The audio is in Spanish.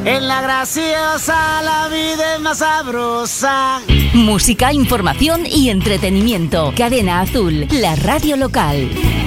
En la graciosa la vida es más sabrosa. Música, información y entretenimiento. Cadena Azul, la radio local.